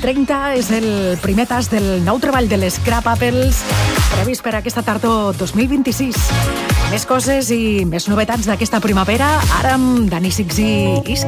30 és el primer tast del nou treball de les Crab Apples previst per aquesta tardor 2026. Més coses i més novetats d'aquesta primavera, ara amb Dani Six i Isqui.